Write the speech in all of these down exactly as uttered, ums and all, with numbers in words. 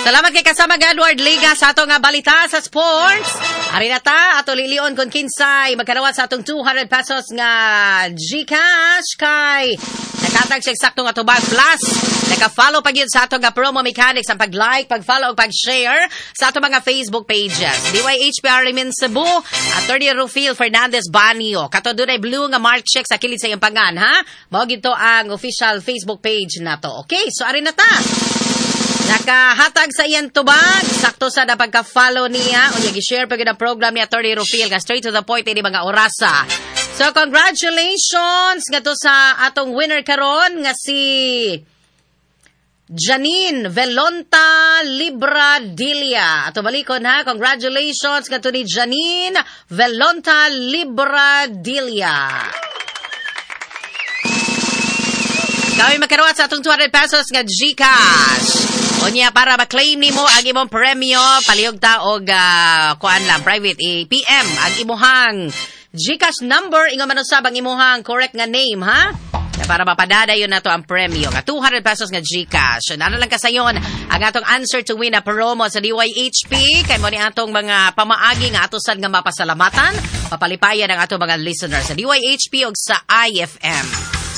Salamat kay kasama nga Edward Liga sa ato nga balita sa sports. Ari na ta, ato lilion kung kinsay magkarawat sa atong two hundred pesos nga GCash kay nakatag siya eksakto nga tubag plus naka-follow pag yun sa ato nga promo mechanics ang pag-like, pag-follow, pag-share sa ato mga Facebook pages. D Y H P R Limin Cebu, Attorney Rufil Fernandez Banio. Kato doon ay blue nga mark check sa kilid sa iyong pangan, ha? Mawag ito ang official Facebook page na to. Okay, so ari na ta. Nakahatag sa iyan tubag, sakto sa napagka-follow niya, o i-share pag yun ang program ni Attorney Rufil, nga straight to the point, ini mga orasa. So, congratulations nga to sa atong winner karon nga si Janine Velonta Libradilia. Ato balikon ha, congratulations nga to ni Janine Velonta Libradilia. Kami makarawat sa atong two hundred pesos nga GCash. O niya, para ma-claim ni mo ang imong premyo, palihog ta og uh, kuan lang, private, i P M ang imuhang GCash number, ingo manusab ang imuhang correct nga name, ha? Para mapadada yun na to ang premyo. Nga two hundred pesos nga GCash. Ano lang kasayon ang atong answer to win na promo sa D Y H P. Kaya mo ni atong mga pamaagi nga atosan nga mapasalamatan, papalipayan ang atong mga listeners sa D Y H P o sa I F M.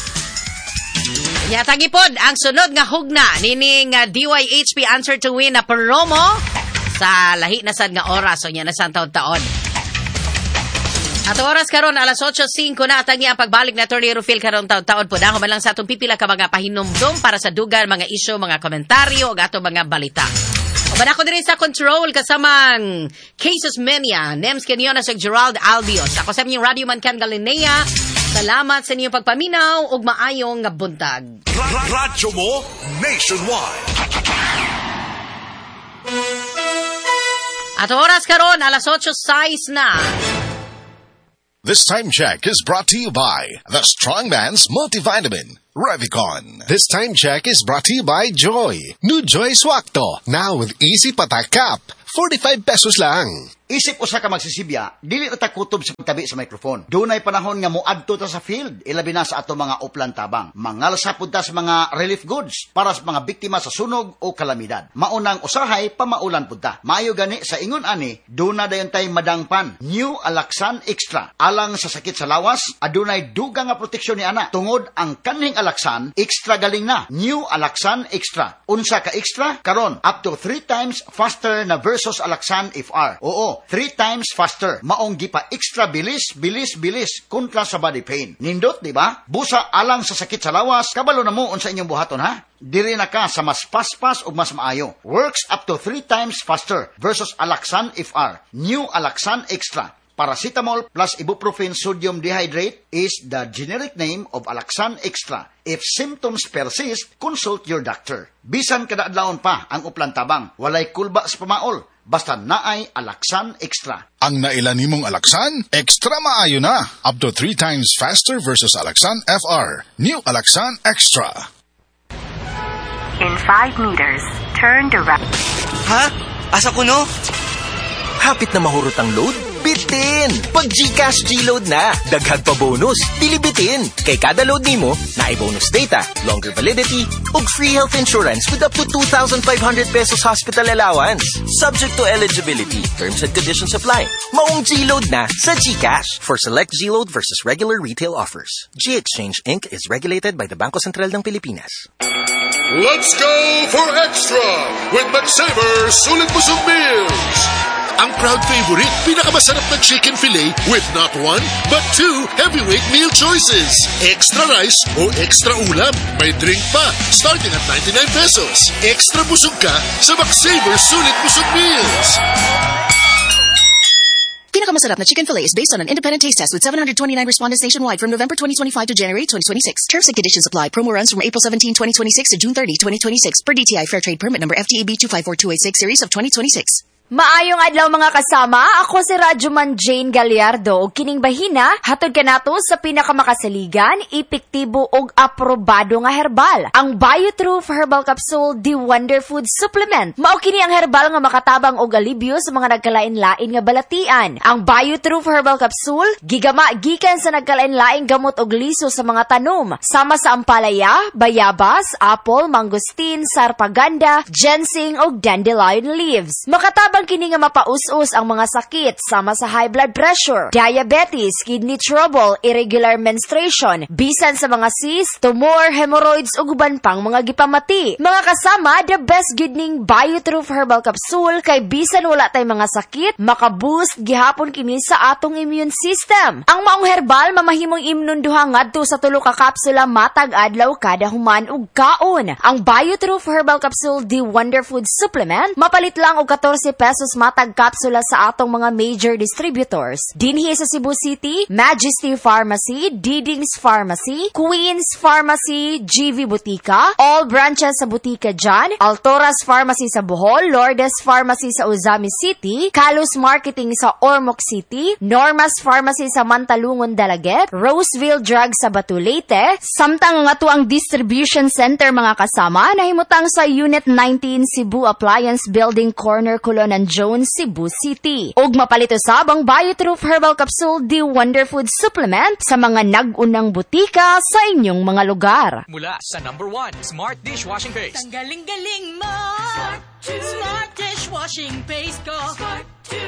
Ya, tagipod ang sunod nga hugna nining uh, D Y H P answer to win na promo sa lahi na sad nga oras o nya na sa taon-taon. Ato oras karon alas eight oh five na atang ang pagbalik na Attorney Rufil karon taon-taon po dahon man lang sa atong pipila ka mga pahinumdum para sa dugan mga isyu, mga komentaryo ug ato mga balita. O ba ako diri sa control kasamang Cases Mania, Nems Kenyon sa Gerald Albios. Ako sa inyong Radio Man Can Galinea. Salamat sa inyong pagpaminaw ug maayong nga buntag. Radyo mo nationwide. At oras karon alas eight oh six na. This time check is brought to you by the Strongman's Multivitamin, Revicon. This time check is brought to you by Joy. New Joy Swakto, now with easy patak cap. forty-five pesos lang. Isip usa ka magsisibya, dili ta kutob sa pagtabi sa microphone. Dunay panahon nga moadto ta sa field, ilabi na sa ato mga uplan tabang. Mangalsa pud ta sa mga relief goods para sa mga biktima sa sunog o kalamidad. Maunang usahay pamaulan pud ta. Maayo gani sa ingon ani, duna dayon tay madangpan. New Alaxan Extra. Alang sa sakit sa lawas, adunay dugang nga proteksyon ni ana. Tungod ang kaning Alaxan, extra galing na. New Alaxan Extra. Unsa ka extra? Karon up to three times faster na versus Alaxan F R. Oo, three times faster. Maong gipa extra bilis, bilis, bilis kontra sa body pain. Nindot, di ba? Busa alang sa sakit sa lawas, kabalo na mo unsa inyong buhaton, ha? Diri na ka sa mas paspas ug mas maayo. Works up to three times faster versus Alaxan F R. New Alaxan Extra. Paracetamol plus ibuprofen sodium dehydrate is the generic name of Alaxan Extra. If symptoms persist, consult your doctor. Bisan kada adlawon pa ang uplan tabang, walay kulba sa pamaol. Basta naay Alaxan Extra. Ang naila nimong Alaxan, extra maayo na. Up to three times faster versus Alaxan F R. New Alaxan Extra. In five meters, turn to right. Ha? Asa ko no? Hapit na mahurot ang load? Bitin! Pag GCash G-Load na, daghag pa bonus, dili bitin. Kay kada load nimo, naay bonus data, longer validity, ug free health insurance with up to two thousand five hundred pesos hospital allowance. Subject to eligibility, terms and conditions apply. Maong G-Load na sa GCash. For select G-Load versus regular retail offers. G-Exchange Incorporated is regulated by the Bangko Sentral ng Pilipinas. Let's go for extra with McSaver Sulit Busog Meals. Ang proud favorite, pinakamasarap na chicken fillet with not one, but two heavyweight meal choices. Extra rice o extra ulam. May drink pa, starting at ninety-nine pesos. Extra busog ka sa McSaver Sulit Busog Meals. Pinakamasarap na chicken fillet is based on an independent taste test with seven hundred twenty-nine respondents nationwide from November twenty twenty-five to January twenty twenty-six. Terms and conditions apply. Promo runs from April seventeenth, twenty twenty-six to June thirtieth, twenty twenty-six per D T I Fair Trade Permit number F T A B two five four two eight six series of twenty twenty-six. Maayong adlaw mga kasama, ako si Radyoman Jane Gallardo ug kining bahina hatod kanato sa pinakamakasaligan, epektibo ug aprobado nga herbal, ang Biotroof Herbal Capsule The Wonder Food Supplement. Mao kini ang herbal nga makatabang og alibyo sa mga nagkalain-lain nga balatian. Ang Biotroof Herbal Capsule gigama gikan sa nagkalain-laing gamot og liso sa mga tanom, sama sa ampalaya, bayabas, apple, mangosteen, sarpaganda, ginseng ug dandelion leaves. Makatabang kini nga mapaus-us ang mga sakit sama sa high blood pressure, diabetes, kidney trouble, irregular menstruation, bisan sa mga cyst, tumor, hemorrhoids ug uban pang mga gipamati. Mga kasama, the best good ning Biotroof Herbal Capsule kay bisan wala tay mga sakit, makaboost gihapon kini sa atong immune system. Ang maong herbal mamahimong imnunduha ngadto sa tulo ka kapsula matag adlaw kada human ug kaon. Ang Biotroof Herbal Capsule The Wonder Food Supplement mapalit lang og fourteen pesos matag kapsula sa atong mga major distributors. Dinhi sa Cebu City, Majesty Pharmacy, Didings Pharmacy, Queens Pharmacy, G V Butika, all branches sa Butika Jan, Altoras Pharmacy sa Bohol, Lourdes Pharmacy sa Ozami City, Kalos Marketing sa Ormoc City, Normas Pharmacy sa Mantalungon Dalaget, Roseville Drug sa Batu Leyte, samtang nga to ang distribution center mga kasama nahimutang sa Unit nineteen Cebu Appliance Building Corner Colonan Jones, Cebu City. Og mapalit usab ang Biotroof Herbal Capsule The Wonder Food Supplement sa mga nag-unang butika sa inyong mga lugar. Mula sa number one, Smart Dishwashing Paste. Ang galing-galing mo! Smart, Smart Dishwashing Paste ko! Smart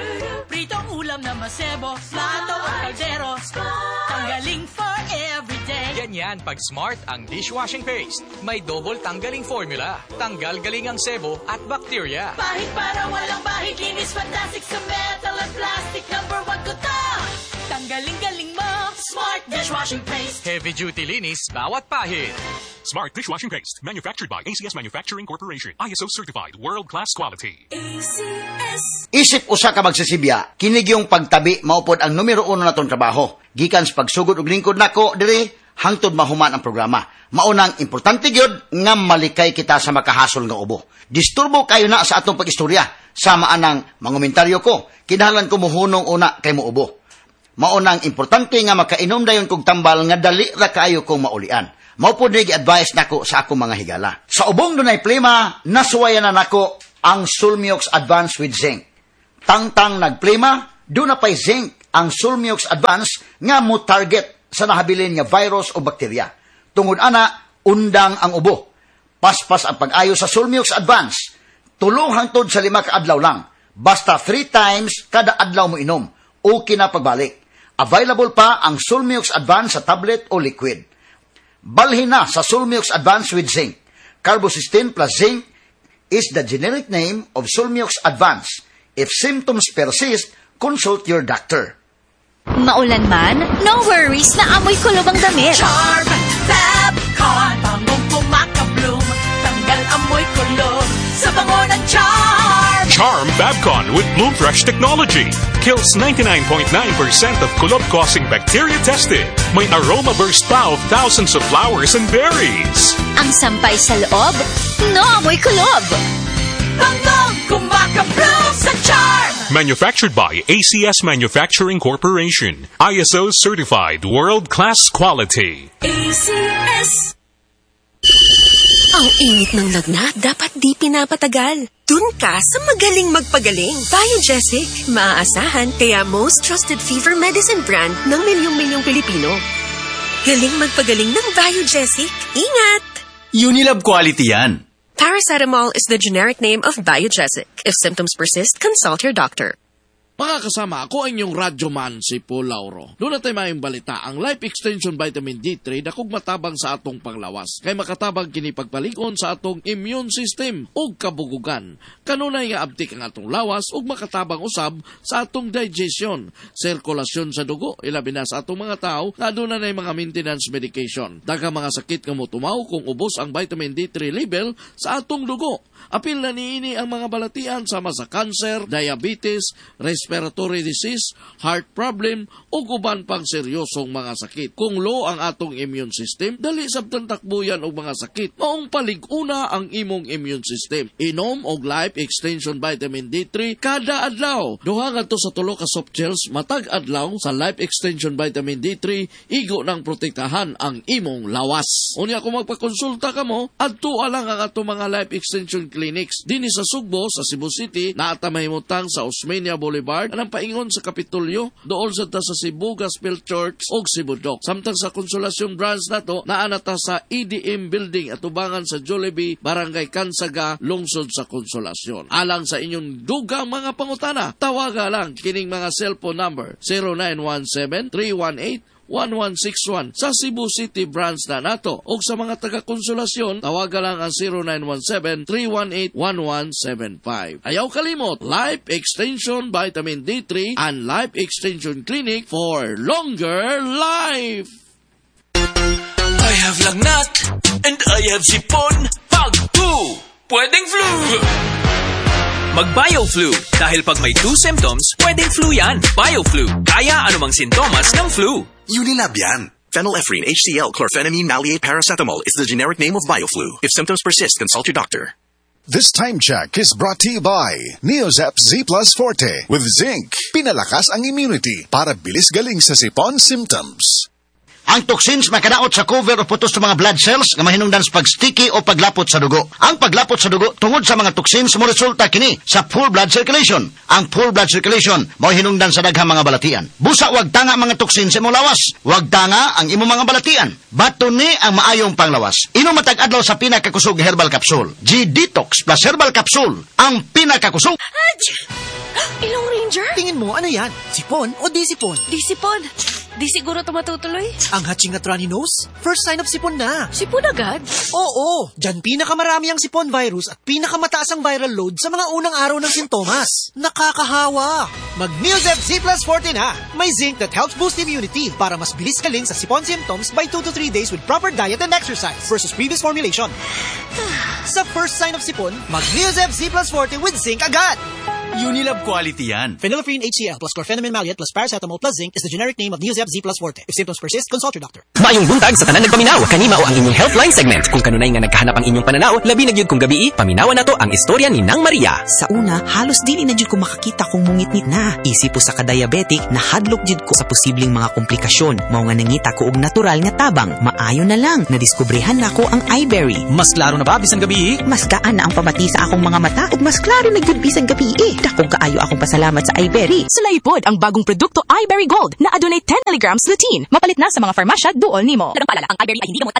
Pritong ulam na masebo, plato o kaldero. Tanggaling for everyday. Ganyan pag Smart ang dishwashing paste. May double tanggaling formula. Tanggal galing ang sebo at bacteria. Bahid para walang bahid, linis fantastic sa metal at plastic. Number one ko to. Tanggaling-galing mo, Smart Dishwashing Paste. Heavy duty linis, bawat pahid. Smart Dishwashing Paste, manufactured by A C S Manufacturing Corporation. I S O certified, world-class quality. A C S. Isip usa ka magsisibya, kinig yung pagtabi maupod ang numero uno natong trabaho. Gikan sa pagsugod og lingkod nako diri hangtod mahuman ang programa. Maunang importante gyud nga malikay kita sa makahasol nga ubo. Disturbo kayo na sa atong pagistorya. Sama anang mangomentaryo ko, kinahanglan ko muhunong una kay muubo. Maunang importante nga makainom dayon kog tambal nga dali ra kaayo kong maulian. Mao pod ni gi-advise nako sa akong mga higala. Sa ubong dunay plema, nasuwayan na nako ang Sulmiox Advance with Zinc. Tangtang nagplema, do na pay zinc ang Sulmiox Advance nga mo target sa nahabilin nga virus o bakterya. Tungod ana, undang ang ubo. Paspas ang pag-ayo sa Sulmiox Advance. Tulo hangtod sa lima ka adlaw lang. Basta three times kada adlaw mo inom. Okay na pagbalik. Available pa ang Sulmiox Advance sa tablet o liquid. Balhin na sa Sulmiox Advance with Zinc. Carbocysteine plus zinc is the generic name of Sulmiox Advance. If symptoms persist, consult your doctor. Maulan man, no worries na amoy kulob ang damit. Charm Fabcon, bangong pumakabloom. Tanggal amoy kulob sa bango ng Charm. Charm Fabcon with Bloom Fresh technology. Kills ninety-nine point nine percent of kulob-causing bacteria tested. May aroma burst pa of thousands of flowers and berries. Ang sampay sa loob, no amoy kulob. Bangong kumakabloom sa Charm. Manufactured by A C S Manufacturing Corporation. I S O certified, world-class quality. A C S. Ang init ng lagnat, dapat di pinapatagal. Dun ka sa magaling magpagaling. Biogesic, maaasahan, kaya most trusted fever medicine brand ng milyong-milyong Pilipino. Galing magpagaling ng Biogesic. Ingat! Unilab quality yan. Paracetamol is the generic name of Biogesic. If symptoms persist, consult your doctor. Mga kasama, ako ang inyong radyoman, si Paul Lauro. Doon natin mayong balita, ang Life Extension Vitamin D three dakog matabang sa atong panglawas. Kay makatabang kini pagpalikon sa atong immune system ug kabugugan. Kanunay nga abtik ang atong lawas ug makatabang usab sa atong digestion, sirkulasyon sa dugo, ilabi na sa atong mga tao na doon na mga maintenance medication. Daghang mga sakit nga motumaw kung ubos ang vitamin D three level sa atong dugo. Apil na niini ang mga balatian sama sa cancer, diabetes, respiratory disease, heart problem, o uban pang seryosong mga sakit. Kung low ang atong immune system, dali sabtang takbuyan og mga sakit. Maong palig-una ang imong immune system. Inom og Life Extension Vitamin D three kada adlaw. Duha ngadto sa tulo ka soft gels matag adlaw sa Life Extension Vitamin D three, igo nang protektahan ang imong lawas. Unya kung magpakonsulta ka mo, adto lang ang ato mga Life Extension Clinics dinhi sa Sugbo, sa Cebu City, naata mahimutang sa Osmeña Boulevard, anang paingon sa Kapitolyo, dool sa ta sa Cebu Gospel Church ug Cebu Doc. Samtang sa Konsolasyon branch nato, naanata sa E D M Building at tubangan sa Jollibee, Barangay Kansaga, lungsod sa Konsolasyon. Alang sa inyong dugang mga pangutana, tawaga lang kining mga cellphone number zero nine one seven, three one eight, one one six one sa Cebu City branch na nato. O sa mga taga-konsolasyon, tawaga lang ang zero nine one seven, three one eight, one one seven five. Ayaw kalimot, Life Extension Vitamin D three and Life Extension Clinic for longer life. I have lagnat and I have sipon. Pag two, pwedeng flu. Mag-BioFlu. Dahil pag may two symptoms, pwedeng flu yan. BioFlu. Kaya anumang sintomas ng flu. Unilab yan. Phenylephrine, H C L, chlorphenamine, maleate, paracetamol is the generic name of BioFlu. If symptoms persist, consult your doctor. This time check is brought to you by Neozep Z Plus Forte with zinc. Pinalakas ang immunity para bilis galing sa sipon symptoms. Ang toxins makadaot sa cover o putos sa mga blood cells nga mahinungdan sa pagsticky o paglapot sa dugo. Ang paglapot sa dugo tungod sa mga toxins mo resulta kini sa full blood circulation. Ang full blood circulation mao hinungdan sa daghang mga balatian. Busa wag tanga mga toxins sa imong lawas. Wag tanga ang imong mga balatian. Bato ni ang maayong panglawas. Inom matag adlaw sa pinakakusog herbal capsule. G-Detox plus herbal capsule. Ang pinakakusog. Ilong Ranger? Tingin mo, ano yan? Sipon o di sipon? Di sipon. Di siguro ito matutuloy. Ang hatching at runny nose? First sign of sipon na. Sipon agad? Oo. Diyan pinakamarami ang sipon virus at pinakamataas ang viral load sa mga unang araw ng sintomas. Nakakahawa. Mag-Neozep Z Plus Forte na. May zinc that helps boost immunity para mas bilis kaling sa sipon symptoms by two to three days with proper diet and exercise versus previous formulation. Sa first sign of sipon, mag-Neozep Z Plus Forte with zinc agad. Unilab quality yan. Phenylephrine H C L plus chlorphenamine maleate plus paracetamol plus zinc is the generic name of Neozep Z Plus Forte. If symptoms persist, consult your doctor. Maayong buntag sa tanan nagpaminaw. Kanima o ang inyong Healthline segment. Kung kanunay nga nagkahanap ang inyong pananaw, labi na gyud kung gabi, paminawan nato ang istorya ni Nang Maria. Sa una, halos dili na gyud ko makakita kung mungitnit na. Isip po sa ka-diabetic, nahadlok gyud ko sa posibleng mga komplikasyon. Mao nga nangita ko og natural nga tabang. Maayo na lang, nadiskubrehan nako ang iBerry. Mas klaro na ba bisan gabi? Mas gaan na ang pamati sa akong mga mata ug mas klaro na gyud bisan gabi. Dakong kaayo akong pasalamat sa iBerry. Sulaipod ang bagong produkto iBerry Gold na adunay ten milligrams lutein. Mapalit na sa mga farmasya duol nimo. Nagpaalala ang iBerry ay hindi gamot at